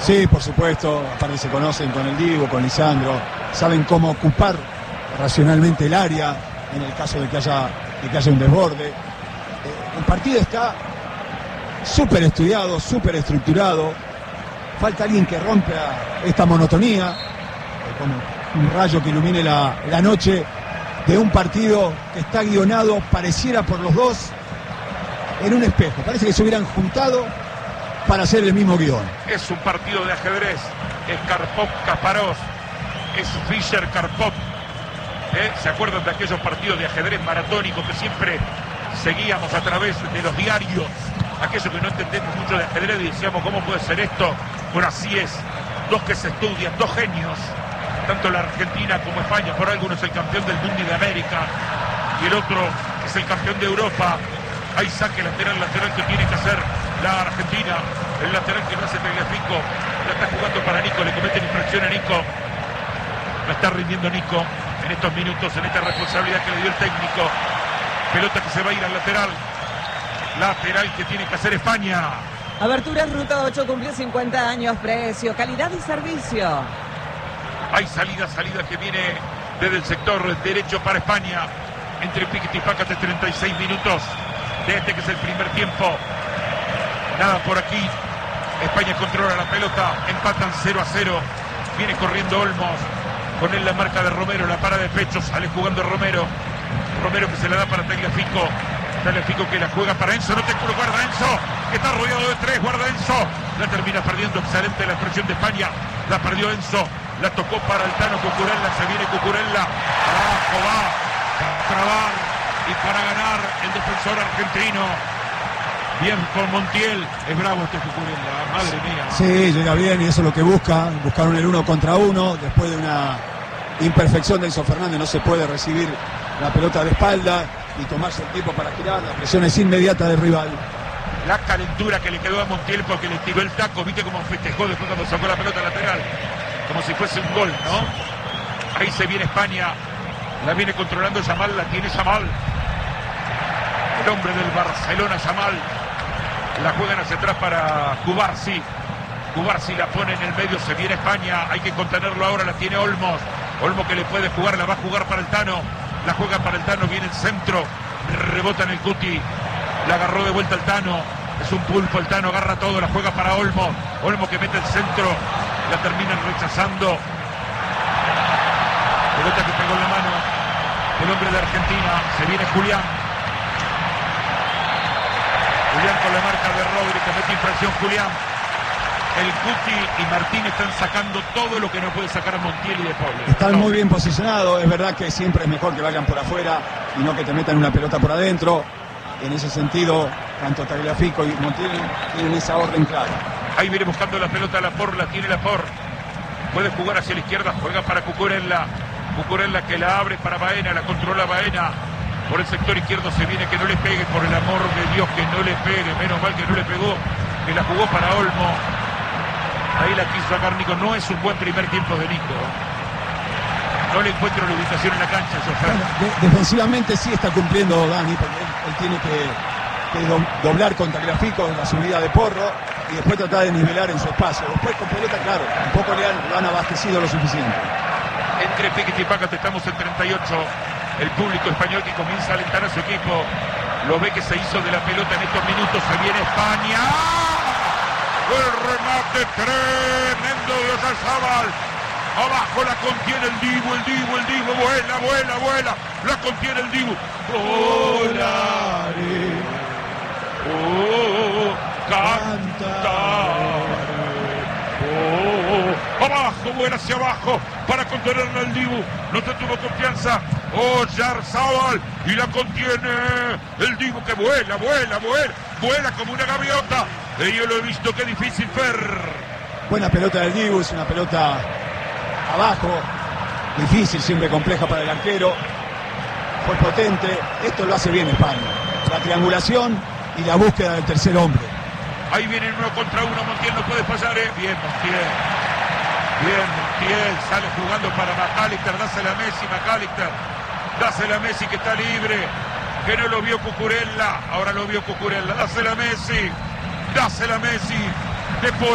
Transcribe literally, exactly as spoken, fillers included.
Sí, por supuesto, aparte se conocen con el Dibu, con Lisandro, saben cómo ocupar racionalmente el área en el caso de que haya, de que haya un desborde. Eh, el partido está súper estudiado, súper estructurado. Falta alguien que rompa esta monotonía, eh, como un rayo que ilumine la, la noche de un partido que está guionado, pareciera por los dos, en un espejo. Parece que se hubieran juntado para hacer el mismo guión. Es un partido de ajedrez. Es Karpov-Kasparov. Es Fischer-Karpov. ¿Eh? ¿Se acuerdan de aquellos partidos de ajedrez maratónicos que siempre seguíamos a través de los diarios? Aquellos que no entendemos mucho de ajedrez y decíamos, ¿cómo puede ser esto? Bueno, así es. Dos que se estudian, dos genios. Tanto la Argentina como España. Por algo uno es el campeón del mundo y de América. Y el otro es el campeón de Europa. Hay saque lateral, lateral que tiene que hacer la Argentina. El lateral que no hace Tagliafico. La está jugando para Nico. Le cometen infracción a Nico. La está rindiendo Nico en estos minutos, en esta responsabilidad que le dio el técnico. Pelota que se va a ir al lateral. Lateral que tiene que hacer España. Aberturas Ruta ocho cumplió cincuenta años. Precio, calidad y servicio. Hay salida, salida que viene desde el sector derecho para España. Entre Piquet y Pácate, treinta y seis minutos de este que es el primer tiempo. Nada por aquí. España controla la pelota. Empatan cero a cero. Viene corriendo Olmos. Con él la marca de Romero. La para de pecho. Sale jugando Romero. Romero que se la da para Tagliafico. Tagliafico que la juega para Enzo. No te curo, guarda Enzo. Que está rodeado de tres. Guarda Enzo. La termina perdiendo. Excelente la expresión de España. La perdió Enzo. La tocó para el Tano Cucurella. Se viene Cucurella. Abajo va. Para trabar y para ganar el defensor argentino. Bien con Montiel. Es bravo este Cucurella. Madre mía. Sí, llega bien y eso es lo que busca. Buscaron el uno contra uno. Después de una imperfección de Enzo Fernández no se puede recibir la pelota de espalda y tomarse el tiempo para girar. La presión es inmediata del rival. La calentura que le quedó a Montiel porque le tiró el taco. Viste cómo festejó después cuando sacó la pelota lateral. Como si fuese un gol, ¿no? Ahí se viene España. La viene controlando Yamal. La tiene Yamal. El hombre del Barcelona, Yamal. La juegan hacia atrás para Cubarsi. Cubarsi la pone en el medio. Se viene España. Hay que contenerlo ahora. La tiene Olmos. Olmos que le puede jugar. La va a jugar para el Tano. La juega para el Tano. Viene el centro. Rebota en el Cuti. La agarró de vuelta el Tano. Es un pulpo. El Tano agarra todo. La juega para Olmos. Olmos que mete el centro. La terminan rechazando. Pelota que pegó en la mano el hombre de Argentina. Se viene Julián. Julián con la marca de Rodri. Comete infracción Julián. El Cuti y Martín están sacando todo lo que no puede sacar Montiel y De Paul. Están no. muy bien posicionados. Es verdad que siempre es mejor que vayan por afuera y no que te metan una pelota por adentro. En ese sentido, tanto Tagliafico y Montiel tienen esa orden clara. Ahí viene buscando la pelota Laporte, la tiene Laporte. Puede jugar hacia la izquierda, juega para Cucurella. Cucurella que la abre para Baena, la controla Baena. Por el sector izquierdo se viene, que no le pegue, por el amor de Dios, que no le pegue. Menos mal que no le pegó, que la jugó para Olmo. Ahí la quiso sacar Nico. No es un buen primer tiempo de Nico. No le encuentro la ubicación en la cancha, bueno, de, defensivamente sí está cumpliendo Dani, porque él, él tiene que, que do, doblar con Tagliafico en la subida de Porro y después tratar de nivelar en su espacio. Después con pelota, claro, un poco le han, lo han abastecido lo suficiente. Entre Piquet y Pácate estamos en treinta y ocho. El público español que comienza a alentar a su equipo. Lo ve que se hizo de la pelota en estos minutos. Se viene España. El remate tremendo de Oyarzabal. Abajo la contiene el Dibu, el Dibu, el Dibu. Vuela, vuela, vuela. La contiene el Dibu. Volaré. Oh, cantaré. Oh, abajo, vuela hacia abajo para contenerla el Dibu. No se tuvo confianza. Oyarzabal y la contiene el Dibu que vuela, vuela, vuela. Vuela como una gaviota. Y yo lo he visto, qué difícil, Fer. Buena pelota del Dibu, es una pelota abajo, difícil, siempre compleja para el arquero. Fue potente, esto lo hace bien España. La triangulación y la búsqueda del tercer hombre. Ahí viene uno contra uno, Montiel no puede fallar, ¿eh? Bien, Montiel. Bien, Montiel, sale jugando para McAllister, dásela a Messi, McAllister. Dásela a Messi que está libre, que no lo vio Cucurella, ahora lo vio Cucurella. Dásela a Messi, dásela a Messi. De Paul.